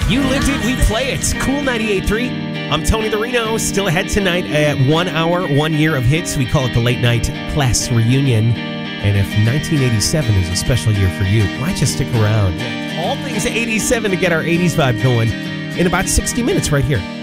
You lived it, we play it. Cool 98.3. I'm Tony the Reno. Still ahead tonight at 1 hour, 1 year of hits. We call it the Late Night Class Reunion. And if 1987 is a special year for you, why just stick around? All things 87 to get our 80s vibe going in about 60 minutes right here.